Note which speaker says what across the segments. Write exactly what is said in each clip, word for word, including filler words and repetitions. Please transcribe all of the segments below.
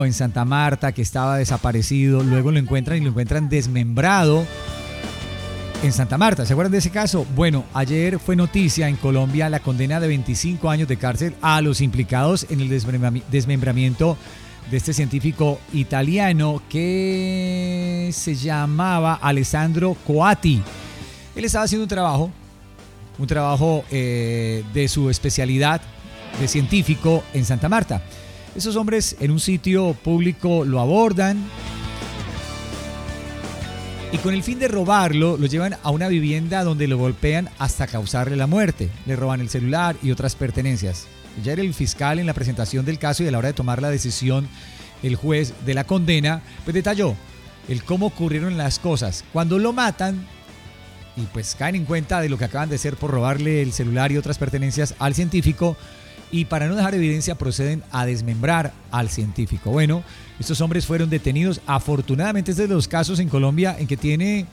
Speaker 1: en Santa Marta, que estaba desaparecido, luego lo encuentran y lo encuentran desmembrado en Santa Marta. ¿Se acuerdan de ese caso? Bueno, ayer fue noticia en Colombia la condena de veinticinco años de cárcel a los implicados en el desmembramiento de este científico italiano que se llamaba Alessandro Coatti. Él estaba haciendo un trabajo, un trabajo eh, de su especialidad de científico en Santa Marta. Esos hombres en un sitio público lo abordan y con el fin de robarlo lo llevan a una vivienda donde lo golpean hasta causarle la muerte. Le roban el celular y otras pertenencias. Ya era el fiscal en la presentación del caso y a la hora de tomar la decisión, el juez de la condena pues detalló el cómo ocurrieron las cosas. Cuando lo matan y pues caen en cuenta de lo que acaban de hacer por robarle el celular y otras pertenencias al científico, y para no dejar evidencia proceden a desmembrar al científico. Bueno, estos hombres fueron detenidos. Afortunadamente este es de los casos en Colombia en que tiene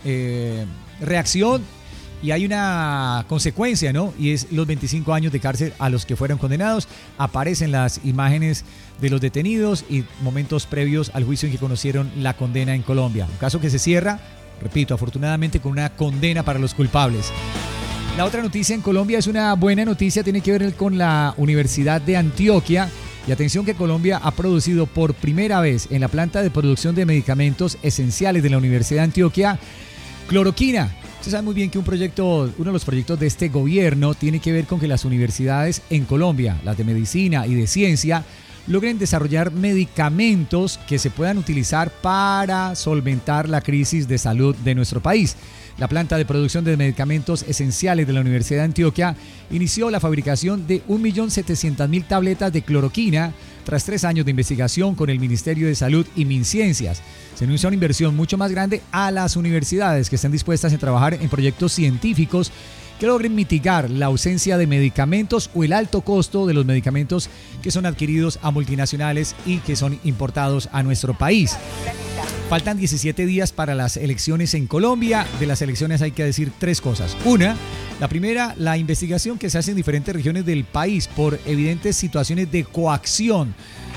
Speaker 1: eh, reacción y hay una consecuencia, ¿no? Y es los veinticinco años de cárcel a los que fueron condenados. Aparecen las imágenes de los detenidos y momentos previos al juicio en que conocieron la condena en Colombia. Un caso que se cierra, repito, afortunadamente con una condena para los culpables. La otra noticia en Colombia es una buena noticia, tiene que ver con la Universidad de Antioquia. Y atención que Colombia ha producido por primera vez en la planta de producción de medicamentos esenciales de la Universidad de Antioquia cloroquina. Usted sabe muy bien que un proyecto, uno de los proyectos de este gobierno tiene que ver con que las universidades en Colombia, las de medicina y de ciencia, logren desarrollar medicamentos que se puedan utilizar para solventar la crisis de salud de nuestro país. La planta de producción de medicamentos esenciales de la Universidad de Antioquia inició la fabricación de un millón setecientas mil tabletas de cloroquina tras tres años de investigación con el Ministerio de Salud y MinCiencias. Se anuncia una inversión mucho más grande a las universidades que están dispuestas a trabajar en proyectos científicos que logren mitigar la ausencia de medicamentos o el alto costo de los medicamentos que son adquiridos a multinacionales y que son importados a nuestro país. Faltan diecisiete días para las elecciones en Colombia. De las elecciones hay que decir tres cosas. Una, la primera, la investigación que se hace en diferentes regiones del país por evidentes situaciones de coacción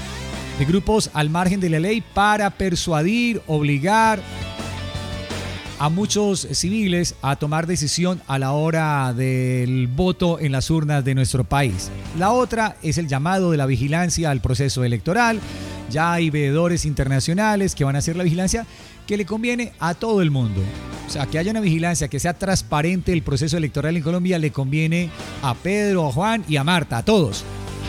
Speaker 1: de grupos al margen de la ley para persuadir, obligar a muchos civiles a tomar decisión a la hora del voto en las urnas de nuestro país. La otra es el llamado de la vigilancia al proceso electoral. Ya hay veedores internacionales que van a hacer la vigilancia que le conviene a todo el mundo. O sea, que haya una vigilancia, que sea transparente el proceso electoral en Colombia, le conviene a Pedro, a Juan y a Marta, a todos.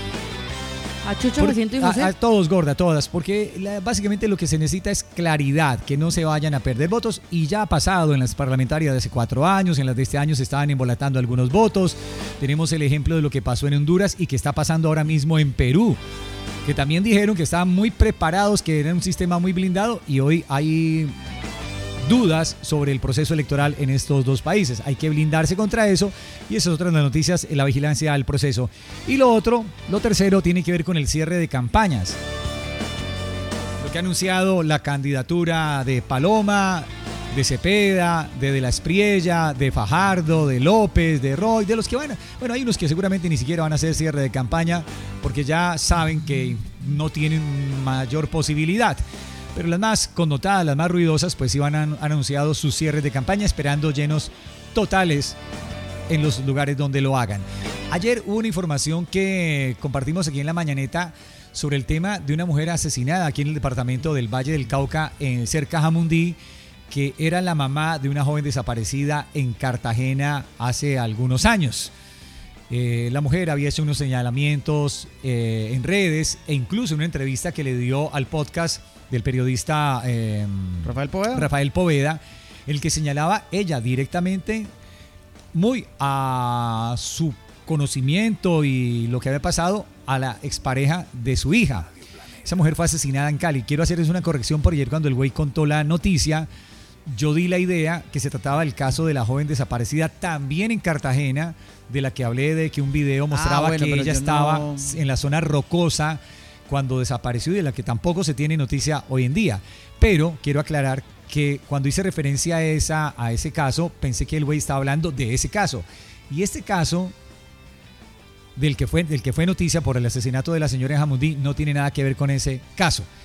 Speaker 2: A Chucho, Vicente y José.
Speaker 1: A, a todos, gorda, a todas, porque la, básicamente lo que se necesita es claridad, que no se vayan a perder votos, y ya ha pasado en las parlamentarias de hace cuatro años, en las de este año se estaban embolatando algunos votos. Tenemos el ejemplo de lo que pasó en Honduras y que está pasando ahora mismo en Perú, que también dijeron que estaban muy preparados, que era un sistema muy blindado, y hoy hay dudas sobre el proceso electoral en estos dos países. Hay que blindarse contra eso, y eso es otra de las noticias, la vigilancia al proceso. Y lo otro, lo tercero, tiene que ver con el cierre de campañas. Lo que ha anunciado la candidatura de Paloma, de Cepeda, de De la Espriella, de Fajardo, de López, de Roy, de los que van a, bueno, hay unos que seguramente ni siquiera van a hacer cierre de campaña porque ya saben que no tienen mayor posibilidad. Pero las más connotadas, las más ruidosas, pues sí van a han anunciado sus cierres de campaña, esperando llenos totales en los lugares donde lo hagan. Ayer hubo una información que compartimos aquí en La Mañaneta sobre el tema de una mujer asesinada aquí en el departamento del Valle del Cauca, en cerca de Jamundí, que era la mamá de una joven desaparecida en Cartagena hace algunos años. Eh, la mujer había hecho unos señalamientos eh, en redes e incluso en una entrevista que le dio al podcast del periodista eh,
Speaker 3: Rafael Poveda.
Speaker 1: Rafael Poveda, el que señalaba ella directamente, muy a su conocimiento y lo que había pasado, a la expareja de su hija. Esa mujer fue asesinada en Cali. Quiero hacerles una corrección por ayer cuando el güey contó la noticia. Yo di la idea que se trataba del caso de la joven desaparecida también en Cartagena, de la que hablé, de que un video mostraba ah, bueno, que ella estaba no... en la zona rocosa cuando desapareció y de la que tampoco se tiene noticia hoy en día. Pero quiero aclarar que cuando hice referencia a, esa, a ese caso, pensé que el güey estaba hablando de ese caso. Y este caso del que fue, del que fue noticia por el asesinato de la señora Jamundí no tiene nada que ver con ese caso.